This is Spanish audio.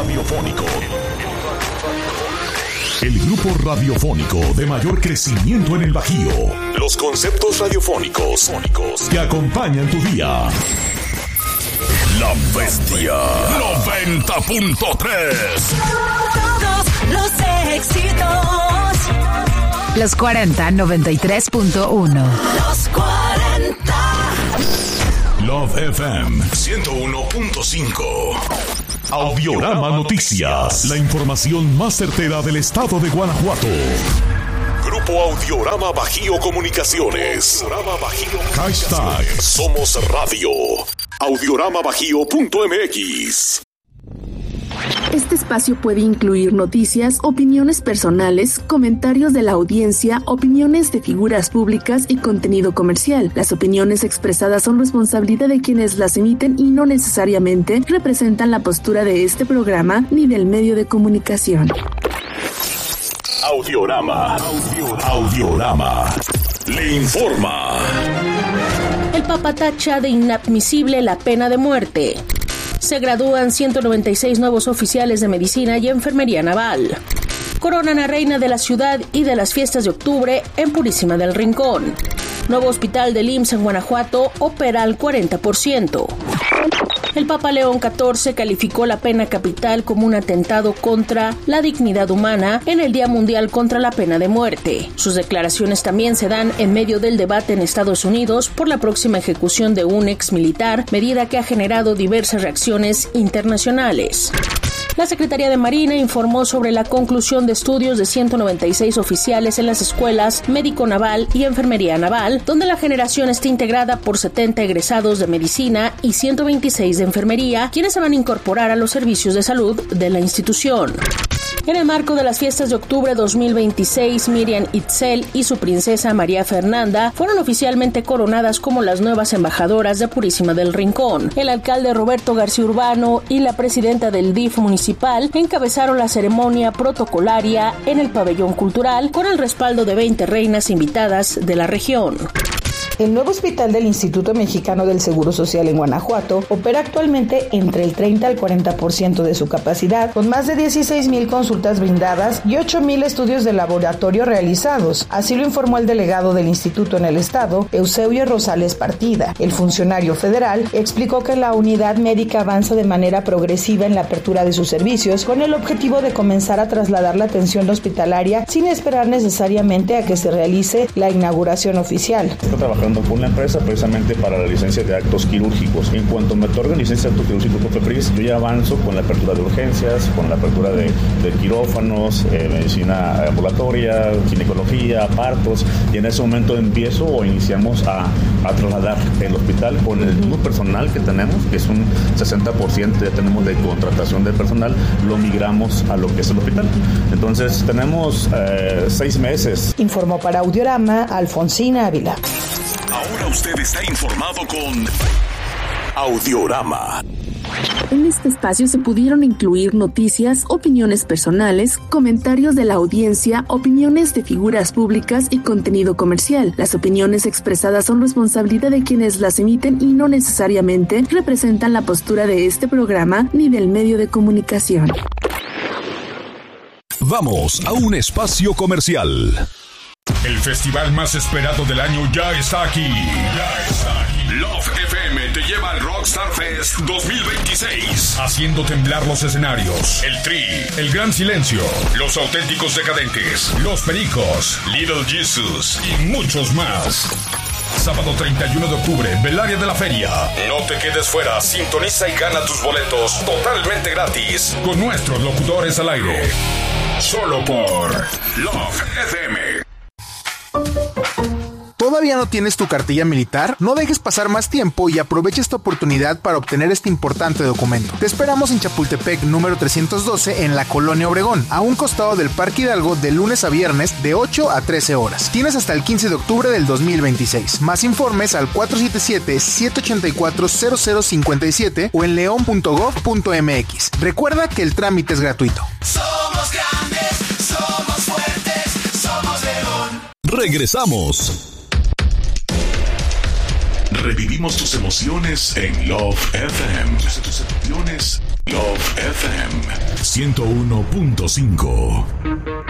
radiofónico. El grupo radiofónico de mayor crecimiento en el Bajío. Los conceptos radiofónicos que acompañan tu día. La Bestia 90.3. Todos los éxitos. Los 40 93.1. Los 40. Love FM 101.5. Audiorama Noticias. La información más certera del estado de Guanajuato. Grupo Audiorama Bajío Comunicaciones. Hashtag Somos Radio. Audioramabajío.mx. Este espacio puede incluir noticias, opiniones personales, comentarios de la audiencia, opiniones de figuras públicas y contenido comercial. Las opiniones expresadas son responsabilidad de quienes las emiten y no necesariamente representan la postura de este programa ni del medio de comunicación. Audiorama le informa. El Papa tacha de inadmisible la pena de muerte. Se gradúan 196 nuevos oficiales de medicina y enfermería naval. Coronan a reina de la ciudad y de las fiestas de octubre en Purísima del Rincón. Nuevo hospital del IMSS en Guanajuato opera al 40%. El Papa León XIV calificó la pena capital como un atentado contra la dignidad humana en el Día Mundial contra la Pena de Muerte. Sus declaraciones también se dan en medio del debate en Estados Unidos por la próxima ejecución de un ex militar, medida que ha generado diversas reacciones internacionales. La Secretaría de Marina informó sobre la conclusión de estudios de 196 oficiales en las escuelas Médico Naval y Enfermería Naval, donde la generación está integrada por 70 egresados de medicina y 126 de enfermería, quienes se van a incorporar a los servicios de salud de la institución. En el marco de las fiestas de octubre 2026, Miriam Itzel y su princesa María Fernanda fueron oficialmente coronadas como las nuevas embajadoras de Purísima del Rincón. El alcalde Roberto García Urbano y la presidenta del DIF municipal encabezaron la ceremonia protocolaria en el pabellón cultural con el respaldo de 20 reinas invitadas de la región. El nuevo hospital del Instituto Mexicano del Seguro Social en Guanajuato opera actualmente entre el 30 al 40% de su capacidad, con más de 16,000 consultas brindadas y 8,000 estudios de laboratorio realizados. Así lo informó el delegado del instituto en el estado, Eusebio Rosales Partida. El funcionario federal explicó que la unidad médica avanza de manera progresiva en la apertura de sus servicios, con el objetivo de comenzar a trasladar la atención hospitalaria sin esperar necesariamente a que se realice la inauguración oficial. Estoy trabajando con la empresa precisamente para la licencia de actos quirúrgicos. En cuanto me otorguen licencia de actos quirúrgicos por PEPRIS, yo ya avanzo con la apertura de urgencias, con la apertura de quirófanos, medicina ambulatoria, ginecología, partos, y en ese momento empiezo o iniciamos a trasladar el hospital con el mismo personal que tenemos, que es un 60% ya tenemos de contratación de personal, lo migramos a lo que es el hospital. Entonces tenemos 6 meses. Informó para Audiorama Alfonsina Ávila. Ahora usted está informado con Audiorama. En este espacio se pudieron incluir noticias, opiniones personales, comentarios de la audiencia, opiniones de figuras públicas y contenido comercial. Las opiniones expresadas son responsabilidad de quienes las emiten y no necesariamente representan la postura de este programa ni del medio de comunicación. Vamos a un espacio comercial. El festival más esperado del año ya está aquí. Love FM te lleva al Rockstar Fest 2026, haciendo temblar los escenarios. El Tri, El Gran Silencio, Los Auténticos Decadentes, Los Pericos, Little Jesus y muchos más. Sábado 31 de octubre, Belaria de la Feria. No te quedes fuera, sintoniza y gana tus boletos totalmente gratis con nuestros locutores al aire. Solo por Love FM. ¿Todavía no tienes tu cartilla militar? No dejes pasar más tiempo y aprovecha esta oportunidad para obtener este importante documento. Te esperamos en Chapultepec número 312 en la Colonia Obregón, a un costado del Parque Hidalgo, de lunes a viernes de 8 a 13 horas. Tienes hasta el 15 de octubre del 2026. Más informes al 477-784-0057 o en leon.gov.mx. Recuerda que el trámite es gratuito. Somos grandes, somos fuertes, somos León. Regresamos. Revivimos tus emociones en Love FM. Tus emociones, Love FM. 101.5.